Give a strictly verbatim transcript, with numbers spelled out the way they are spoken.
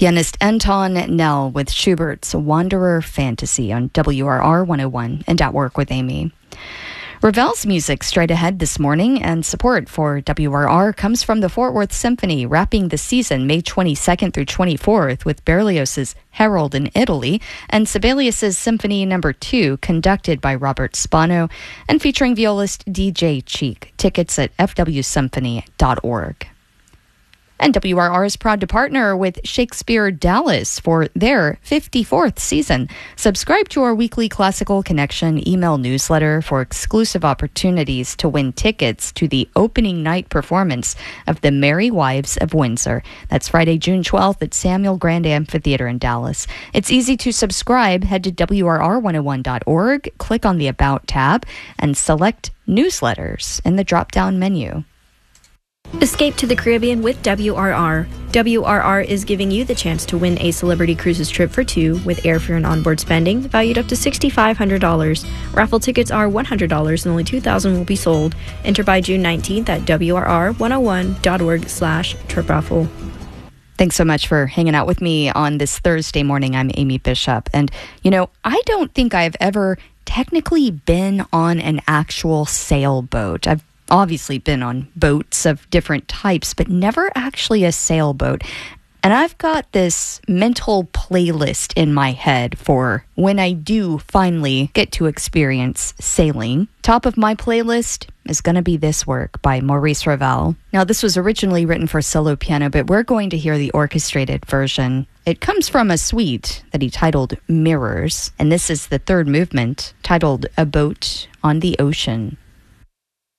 Pianist Anton Nell with Schubert's Wanderer Fantasy on W R R one oh one and At Work with Amy. Ravel's music straight ahead this morning, and support for W R R comes from the Fort Worth Symphony, wrapping the season May twenty-second through twenty-fourth with Berlioz's Harold in Italy and Sibelius's Symphony Number two, conducted by Robert Spano and featuring violist D J Cheek. Tickets at f w symphony dot org. And W R R is proud to partner with Shakespeare Dallas for their fifty-fourth season. Subscribe to our weekly Classical Connection email newsletter for exclusive opportunities to win tickets to the opening night performance of The Merry Wives of Windsor. That's Friday, June twelfth at Samuel Grand Amphitheater in Dallas. It's easy to subscribe. Head to W R R one oh one dot org, click on the About tab, and select Newsletters in the drop-down menu. Escape to the Caribbean with W R R. W R R is giving you the chance to win a Celebrity Cruises trip for two with airfare and onboard spending valued up to six thousand five hundred dollars. Raffle tickets are one hundred dollars and only two thousand will be sold. Enter by June nineteenth at W R R one oh one dot org slash trip raffle. Thanks so much for hanging out with me on this Thursday morning. I'm Amy Bishop. And, you know, I don't think I've ever technically been on an actual sailboat. I've obviously been on boats of different types, but never actually a sailboat. And I've got this mental playlist in my head for when I do finally get to experience sailing. Top of my playlist is going to be this work by Maurice Ravel. Now, this was originally written for solo piano, but we're going to hear the orchestrated version. It comes from a suite that he titled Mirrors, and this is the third movement, titled A Boat on the Ocean.